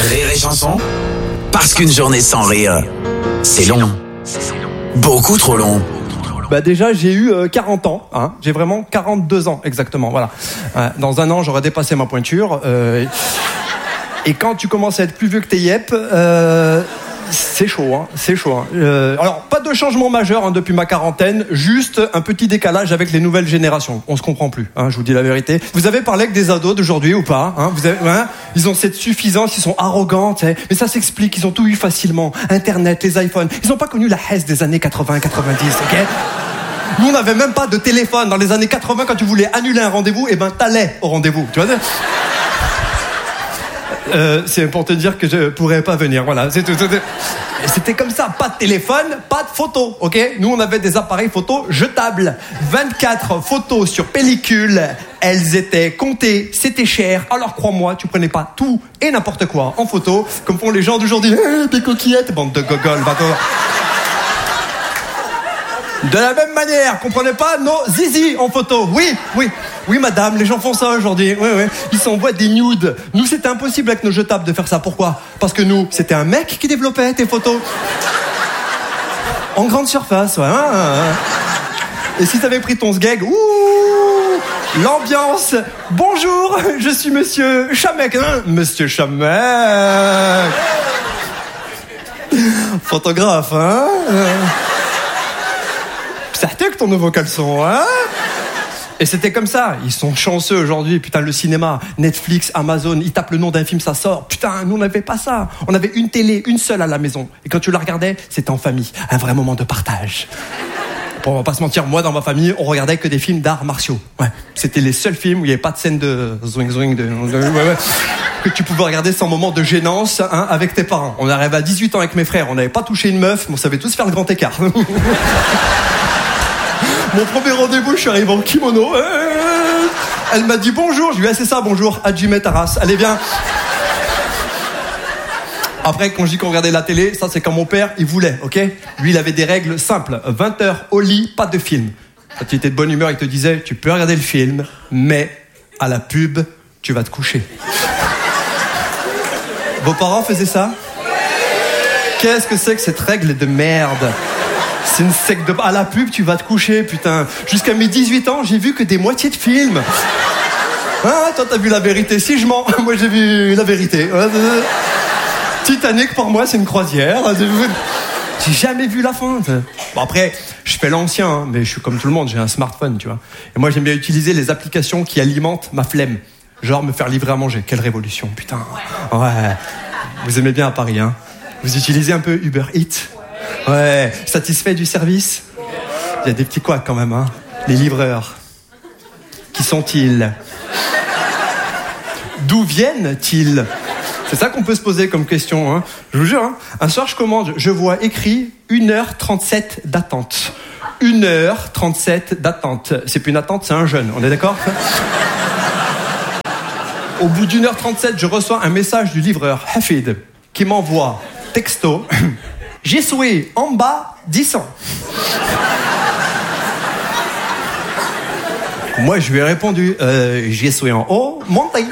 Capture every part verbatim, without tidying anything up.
Rire et chanson, parce qu'une journée sans rire, c'est long. Beaucoup trop long. Bah déjà j'ai eu euh, quarante ans, hein. J'ai vraiment quarante-deux ans exactement, voilà. Euh, dans un an j'aurais dépassé ma pointure. Euh, et quand tu commences à être plus vieux que tes yep, euh, c'est chaud, hein, c'est chaud. Hein. Euh, alors pas de changement majeur hein, depuis ma quarantaine, juste un petit décalage avec les nouvelles générations. On se comprend plus, hein, je vous dis la vérité. Vous avez parlé avec des ados d'aujourd'hui ou pas hein, vous avez, hein, ils ont cette suffisance, ils sont arrogants, t'sais. Mais ça s'explique, ils ont tout eu facilement. Internet, les iPhones, ils n'ont pas connu la haisse des années quatre-vingts quatre-vingt-dix, ok. Nous, on n'avait même pas de téléphone. Dans les années quatre-vingts, quand tu voulais annuler un rendez-vous, eh ben, t'allais au rendez-vous. Tu vois euh, c'est pour te dire que je pourrais pas venir. Voilà, c'est tout. C'était comme ça. Pas de téléphone, pas de photos, ok. Nous, on avait des appareils photo jetables. vingt-quatre photos sur pellicule. Elles étaient comptées, c'était cher. Alors, crois-moi, tu prenais pas tout et n'importe quoi en photo, comme font les gens d'aujourd'hui. Eh, des coquillettes, bande de gogoles, bateau. De la même manière, comprenez pas nos zizi en photo. Oui, oui, oui madame, les gens font ça aujourd'hui. Oui, oui. Ils s'envoient des nudes. Nous, c'était impossible avec nos jetables de faire ça. Pourquoi ? Parce que nous, c'était un mec qui développait tes photos. En grande surface, ouais. Et si t'avais pris ton sgeg, ouh, l'ambiance. Bonjour, je suis monsieur Chamec. Hein, monsieur Chamec. Photographe, hein. C'est que ton nouveau caleçon, hein? Et c'était comme ça. Ils sont chanceux aujourd'hui. Putain, le cinéma, Netflix, Amazon, ils tapent le nom d'un film, ça sort. Putain, nous on n'avait pas ça. On avait une télé, une seule à la maison. Et quand tu la regardais, c'était en famille. Un vrai moment de partage. Bon, on va pas se mentir, moi dans ma famille, on regardait que des films d'arts martiaux. Ouais. C'était les seuls films où il n'y avait pas de scène de zwing zwing, de... Ouais, ouais. Que tu pouvais regarder sans moment de gênance hein, avec tes parents. On arrivait à dix-huit ans avec mes frères, on n'avait pas touché une meuf, mais on savait tous faire le grand écart. Mon premier rendez-vous, je suis arrivé en kimono. Elle m'a dit bonjour. Je lui ai dit, ah, c'est ça, bonjour. Hajime Taras. Allez, viens. Après, quand je dis qu'on regardait la télé, ça, c'est quand mon père, il voulait, ok ? Lui, il avait des règles simples. vingt heures au lit, pas de film. Quand il était de bonne humeur, il te disait, tu peux regarder le film, mais à la pub, tu vas te coucher. Vos parents faisaient ça ? Qu'est-ce que c'est que cette règle de merde ? C'est une secte de... À la pub, tu vas te coucher, putain. Jusqu'à mes dix-huit ans, j'ai vu que des moitiés de films. Ah, toi, t'as vu La Vérité. Si je mens, moi, j'ai vu La Vérité. Titanic, pour moi, c'est une croisière. J'ai jamais vu la fin. Bon, après, je fais l'ancien, hein, mais je suis comme tout le monde, j'ai un smartphone, tu vois. Et moi, j'aime bien utiliser les applications qui alimentent ma flemme. Genre me faire livrer à manger. Quelle révolution, putain. Ouais. Vous aimez bien à Paris, hein. Vous utilisez un peu Uber Eats ? Ouais, satisfait du service ? Il y a des petits couacs quand même, hein. Les livreurs. Qui sont-ils ? D'où viennent-ils ? C'est ça qu'on peut se poser comme question, hein. Je vous jure, hein. Un soir, je commande, je vois écrit une heure trente-sept d'attente. une heure trente-sept d'attente. C'est plus une attente, c'est un jeûne, on est d'accord ? Au bout d'une heure trente-sept, je reçois un message du livreur, Hafid, qui m'envoie texto... J'y suis en bas, dix ans. Moi, je lui ai répondu, euh, j'y suis en haut, montez.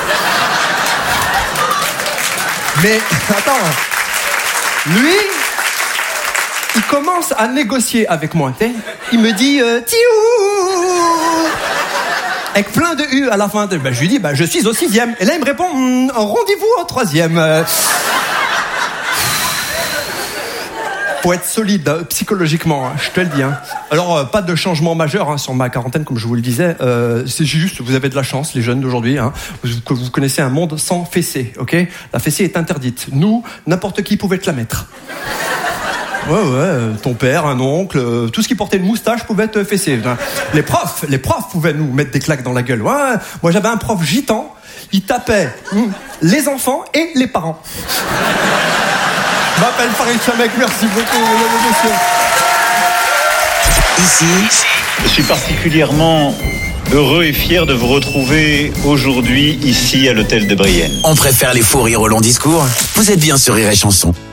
Mais, attends, lui, il commence à négocier avec moi, tu sais. Il me dit, euh, tiou, avec plein de U à la fin. Ben, je lui dis, ben, je suis au sixième. Et là, il me répond, hm, rendez-vous au troisième. Faut être solide hein, psychologiquement, hein, je te le dis. Hein. Alors, euh, pas de changement majeur hein, sur ma quarantaine, comme je vous le disais. Euh, c'est juste, vous avez de la chance, les jeunes d'aujourd'hui, hein, que vous connaissez un monde sans fessée, ok ? La fessée est interdite. Nous, n'importe qui pouvait te la mettre. Ouais, ouais, ton père, un oncle, euh, tout ce qui portait une moustache pouvait te fesser. Les profs, les profs pouvaient nous mettre des claques dans la gueule. Ouais, moi, j'avais un prof gitan, il tapait hum, les enfants et les parents. Je m'appelle Farid Chamek, merci beaucoup, mesdames et messieurs. Ici, je suis particulièrement heureux et fier de vous retrouver aujourd'hui, ici, à l'hôtel de Brienne. On préfère les fous rires au long discours. Vous êtes bien sur Rire et Chanson.